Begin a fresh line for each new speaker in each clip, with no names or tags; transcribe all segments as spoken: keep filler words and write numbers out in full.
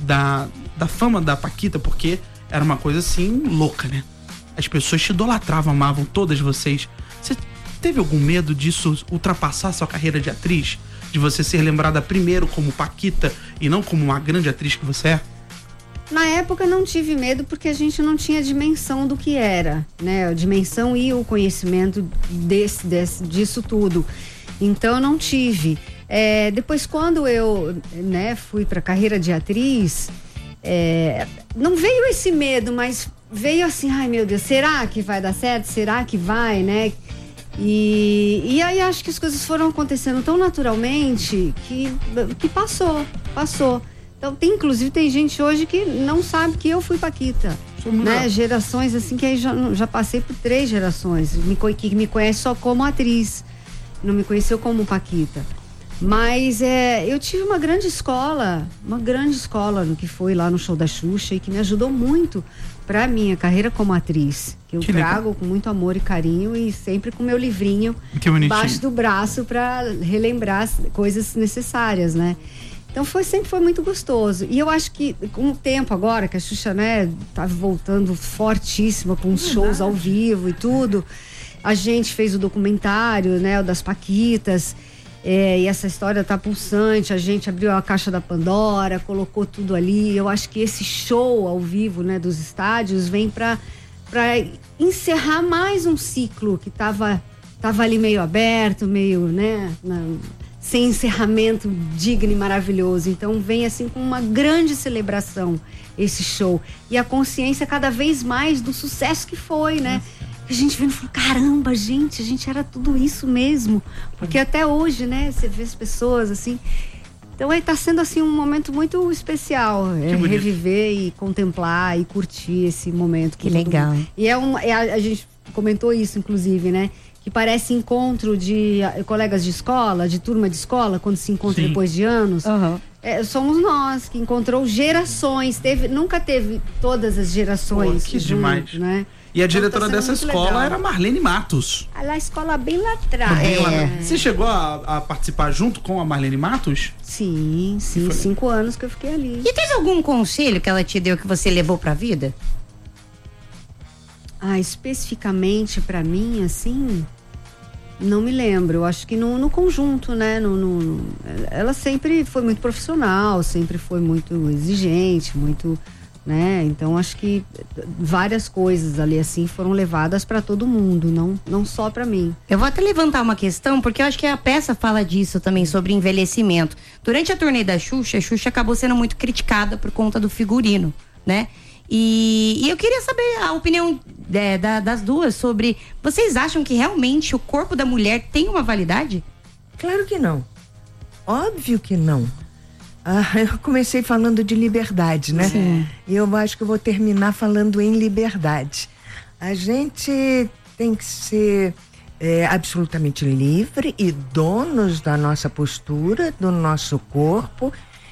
da, da fama da Paquita, porque era uma coisa assim, louca, né? As pessoas te idolatravam, amavam todas vocês. Você teve algum medo disso ultrapassar a sua carreira de atriz? De você ser lembrada primeiro como Paquita e não como uma grande atriz que você é?
Na época não tive medo porque a gente não tinha dimensão do que era, né? A dimensão e o conhecimento desse, desse, disso tudo. Então não tive. É, depois quando eu, né, fui para a carreira de atriz, é, não veio esse medo, mas veio assim, ai meu Deus, será que vai dar certo? Será que vai, né? E, e aí acho que as coisas foram acontecendo tão naturalmente que, que passou, passou. Então, tem, inclusive, tem gente hoje que não sabe que eu fui Paquita, né? Gerações assim, que aí já, já passei por três gerações, me, que me conhece só como atriz, não me conheceu como Paquita. Mas é, eu tive uma grande escola, uma grande escola no que foi lá no show da Xuxa e que me ajudou muito pra minha carreira como atriz, que eu que trago legal. Com muito amor e carinho e sempre com meu livrinho embaixo do braço pra relembrar coisas necessárias, né? Então foi, sempre foi muito gostoso. E eu acho que com o tempo agora, que a Xuxa, né, tá voltando fortíssima com os shows ao vivo e tudo, a gente fez o documentário, né, o das Paquitas, é, e essa história tá pulsante, a gente abriu a caixa da Pandora, colocou tudo ali. Eu acho que esse show ao vivo, né, dos estádios vem pra, pra encerrar mais um ciclo que tava, tava ali meio aberto, meio, né, na, sem encerramento digno e maravilhoso. Então vem assim com uma grande celebração esse show. E a consciência cada vez mais do sucesso que foi, né? A gente vendo e falou, caramba, gente, a gente era tudo isso mesmo. Porque até hoje, né, você vê as pessoas assim. Então aí tá sendo assim um momento muito especial. É, reviver e contemplar e curtir esse momento.
Que legal.
Mundo. E é um, é, a, a gente comentou isso, inclusive, né? Que parece encontro de colegas de escola, de turma de escola, quando se encontra Sim. depois de anos.
Uhum.
É, somos nós que encontrou gerações. Teve, nunca teve todas as gerações.
Pô, que
juntos,
demais.
Né?
E a diretora então, tá dessa escola legal. Era Marlene Matos.
A escola bem lá atrás.
Bem lá
é.
Você chegou a, a participar junto com a Marlene Matos?
Sim, sim. Cinco anos que eu fiquei ali.
E teve algum conselho que ela te deu que você levou pra vida?
Ah, especificamente pra mim, assim, não me lembro. Eu acho que no, no conjunto, né? No, no, ela sempre foi muito profissional, sempre foi muito exigente, muito, né? Então acho que várias coisas ali assim foram levadas pra todo mundo, não, não só pra mim.
Eu vou até levantar uma questão, porque eu acho que a peça fala disso também, sobre envelhecimento. Durante a turnê da Xuxa, a Xuxa acabou sendo muito criticada por conta do figurino, né? E, e eu queria saber a opinião é, da, das duas sobre... Vocês acham que realmente o corpo da mulher tem uma validade?
Claro que não. Óbvio que não. Ah, eu comecei falando de liberdade, né?
Sim.
E eu acho que eu vou terminar falando em liberdade. A gente tem que ser é, absolutamente livre e donos da nossa postura, do nosso corpo,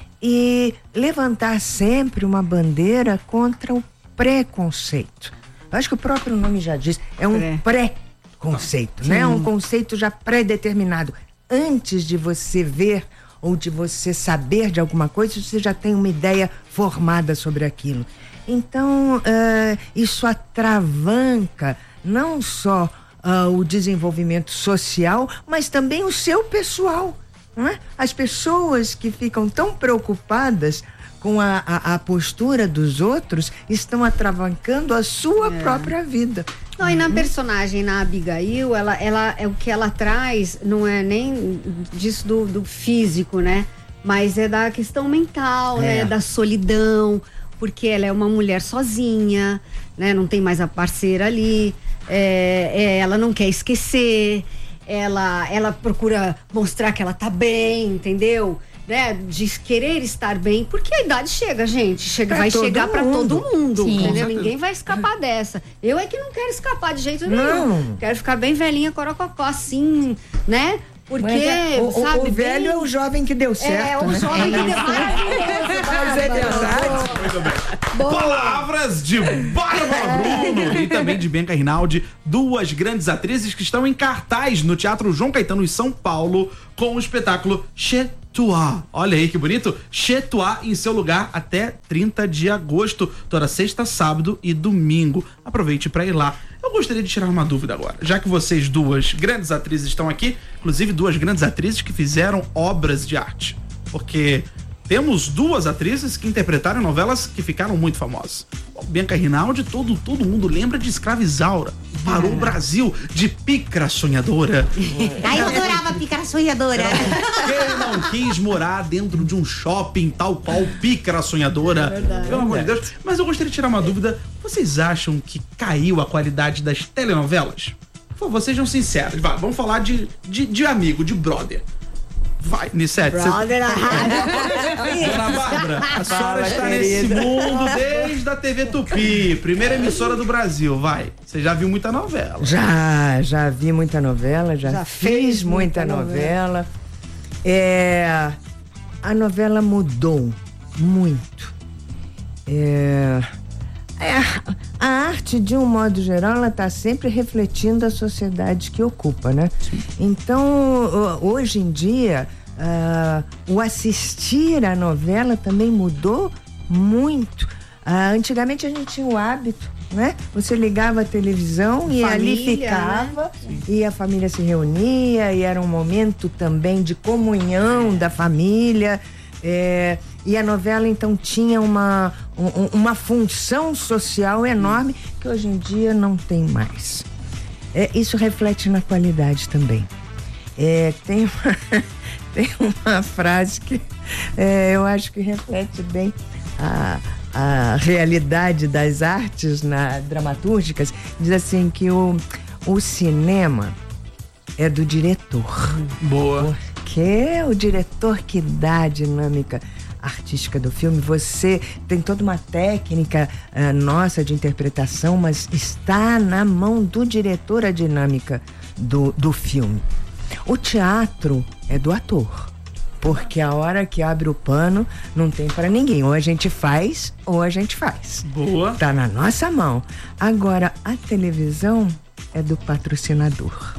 e levantar sempre uma bandeira contra o preconceito. Eu acho que o próprio nome já diz, é um pré-conceito, né? É um conceito já pré-determinado. Antes de você ver ou de você saber de alguma coisa, você já tem uma ideia formada sobre aquilo. Então, uh, isso atravanca não só uh, o desenvolvimento social, mas também o seu pessoal. Não é? As pessoas que ficam tão preocupadas com a, a, a postura dos outros estão atravancando a sua é. própria vida.
Não, e na personagem, na Abigail, ela, ela, é o que ela traz não é nem disso do, do físico, né? Mas é da questão mental, é. né? Da solidão, porque ela é uma mulher sozinha, né? Não tem mais a parceira ali, é, é, ela não quer esquecer. Ela, ela procura mostrar que ela tá bem, entendeu? Né? De querer estar bem, porque a idade chega, gente. Chega, vai chegar pra todo mundo, Sim, entendeu? Ninguém vai escapar dessa. Eu é que não quero escapar de jeito nenhum. Não. Quero ficar bem velhinha, corococó, assim, né? Porque,
é, o,
sabe,
o, o velho
bem...
é o jovem que deu certo,
É, o
né?
jovem que deu
Mas é verdade.
Muito bem. Palavras de Bárbara Bruno e também de Bianca Rinaldi, duas grandes atrizes que estão em cartaz no Teatro João Caetano em São Paulo com o espetáculo Che Toi. Olha aí que bonito. Chez Toi em seu lugar até trinta de agosto, toda sexta, sábado e domingo. Aproveite para ir lá. Eu gostaria de tirar uma dúvida agora, já que vocês duas grandes atrizes estão aqui, inclusive duas grandes atrizes que fizeram obras de arte. Porque temos duas atrizes que interpretaram novelas que ficaram muito famosas. Bianca Rinaldi, todo, todo mundo lembra de Escrava Isaura. Parou é. o Brasil de Pícara Sonhadora.
Ai, eu adorava Pícara Sonhadora.
Quem não quis morar dentro de um shopping tal qual Pícara Sonhadora? É verdade, Pelo amor de Deus. Mas eu gostaria de tirar uma dúvida. Vocês acham que caiu a qualidade das telenovelas? Por favor, sejam sinceros. Vai, vamos falar de, de, de amigo, de brother. Vai, Nissete.
Brother,
cê... Dona Bárbara, a senhora está nesse mundo desde a T V Tupi, primeira emissora do Brasil, vai. Você já viu muita novela?
Já, já vi muita novela, já, já fiz muita, muita novela. novela. É, a novela mudou muito. É, é, a arte, de um modo geral, ela está sempre refletindo a sociedade que ocupa, né? Então, hoje em dia, uh, o assistir à novela também mudou muito. Uh, antigamente a gente tinha o hábito, né? Você ligava a televisão família, e ali ficava, né? E a família se reunia, e era um momento também de comunhão da família. É, e a novela então tinha uma, um, uma função social enorme que hoje em dia não tem mais. É, isso reflete na qualidade também. É, tem, uma, tem uma frase que é, eu acho que reflete bem a, a realidade das artes na, dramatúrgicas. Diz assim que o, o cinema é do diretor.
Boa.
Que é o diretor que dá a dinâmica artística do filme. Você tem toda uma técnica uh, nossa de interpretação, mas está na mão do diretor a dinâmica do, do filme. O teatro é do ator, porque a hora que abre o pano não tem para ninguém. Ou a gente faz, ou a gente faz.
Boa.
Tá na nossa mão. Agora, a televisão é do patrocinador.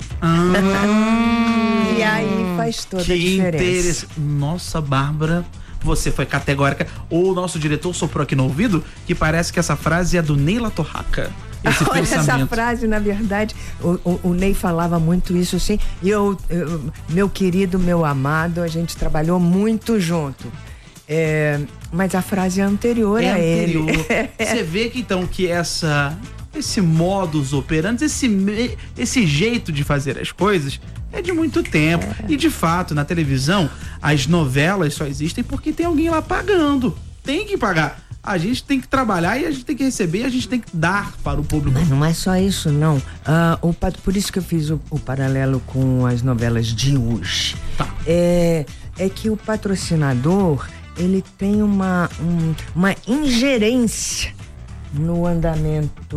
Ah,
e aí faz toda
que
a diferença.
Interess... Nossa, Bárbara, você foi categórica. O nosso diretor soprou aqui no ouvido que parece que essa frase é do Ney Torraca. Esse
Olha,
pensamento.
Essa frase, na verdade, o, o, o Ney falava muito isso, sim. E eu, eu, meu querido, meu amado, a gente trabalhou muito junto. É, mas a frase é anterior
é
a
anterior.
ele.
Você vê que então que essa... esse modus operandi, esse, esse jeito de fazer as coisas é de muito tempo. É. E de fato, na televisão, as novelas só existem porque tem alguém lá pagando. Tem que pagar. A gente tem que trabalhar e a gente tem que receber e a gente tem que dar para o público.
Mas não é só isso, não. Uh, o, por isso que eu fiz o, o paralelo com as novelas de hoje.
Tá.
É, é que o patrocinador, ele tem uma, um, uma ingerência no andamento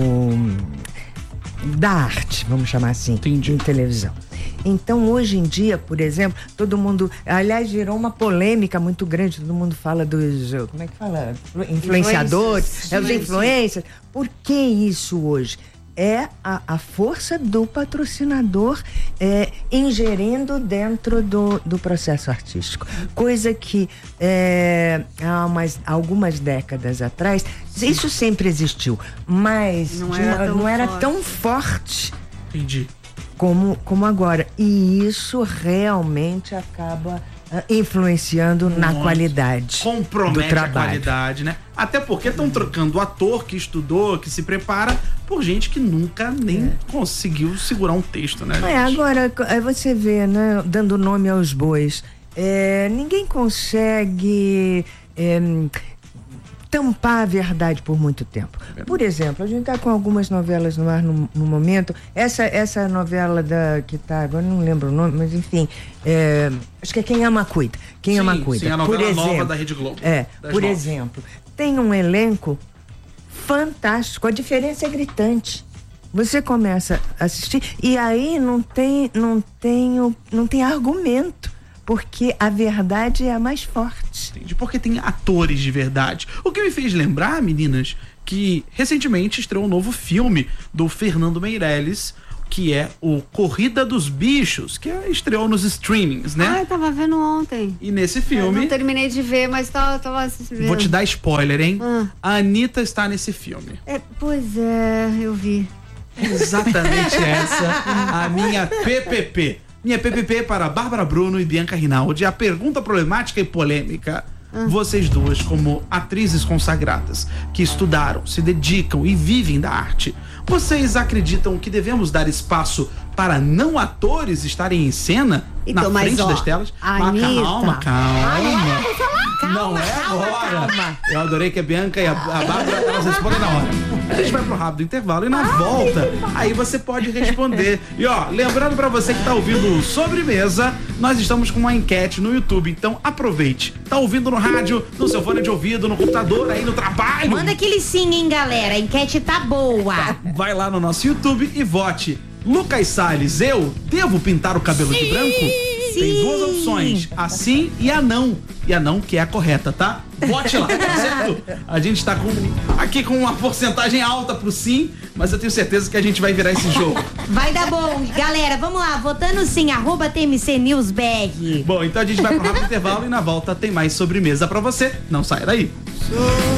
da arte, vamos chamar assim,
Entendi.
Em televisão. Então, hoje em dia, por exemplo, todo mundo, aliás, gerou uma polêmica muito grande, todo mundo fala dos, como é que fala? Influenciadores, é, os influencers. Por que isso hoje? É a, a força do patrocinador é, ingerindo dentro do, do processo artístico. Coisa que é, há umas, algumas décadas atrás, sim, isso sempre existiu, mas
não
de,
era, tão,
não era
forte.
tão forte.
Entendi.
Como, como agora. E isso realmente acaba uh, influenciando
Nossa.
na qualidade
Compromete
do trabalho.
a qualidade, né? Até porque estão trocando o ator que estudou, que se prepara, por gente que nunca nem é. conseguiu segurar um texto, né?
É, agora você vê, né? Dando nome aos bois, é, ninguém consegue é, tampar a verdade por muito tempo. Por exemplo, a gente está com algumas novelas no ar no, no momento. Essa, essa novela da, que está, agora não lembro o nome, mas enfim, é, acho que é Quem Ama Cuida. Quem sim, Ama Cuida.
Sim, a novela
por exemplo,
nova da Rede Globo.
É, por
nove.
exemplo, tem um elenco fantástico, a diferença é gritante. Você começa a assistir e aí não tem, não tem, não tem argumento. Porque a verdade é a mais forte.
Entendi, porque tem atores de verdade. O que me fez lembrar, meninas, que recentemente estreou um novo filme do Fernando Meirelles, que é o Corrida dos Bichos, que estreou nos streamings, né?
Ah, eu tava vendo ontem.
E nesse
Eu
filme...
não terminei de ver, mas tava, tava assistindo.
Vou te dar spoiler, hein?
Ah.
A Anitta está nesse filme.
É, pois é, eu vi.
Exatamente essa a minha P P P. Minha P P P para Bárbara Bruno e Bianca Rinaldi. A pergunta problemática e polêmica. Vocês duas, como atrizes consagradas, que estudaram, se dedicam e vivem da arte, vocês acreditam que devemos dar espaço para não atores estarem em cena
Então,
na
mas,
frente
ó,
das telas?
Anitta.
Calma, calma. Não é
calma,
agora.
calma.
Eu adorei que a Bianca e a, a Bárbara, elas respondem na hora. A gente vai pro rápido intervalo e na volta, aí você pode responder. E ó, lembrando pra você que tá ouvindo o Sobremesa, nós estamos com uma enquete no YouTube, então aproveite. Tá ouvindo no rádio, no seu fone de ouvido, no computador, aí no trabalho.
Manda aquele sim, hein, galera. A enquete tá boa.
Vai lá no nosso YouTube e vote. Lucas Salles, eu devo pintar o cabelo de branco? Tem duas opções, a sim e a não. E a não, que é a correta, tá? Vote lá, tá certo? A gente tá com, aqui com uma porcentagem alta pro sim, mas eu tenho certeza que a gente vai virar esse jogo.
Vai dar bom. Galera, vamos lá. Votando sim, arroba T M C News B R.
Bom, então a gente vai pro rápido intervalo e na volta tem mais sobremesa pra você. Não saia daí.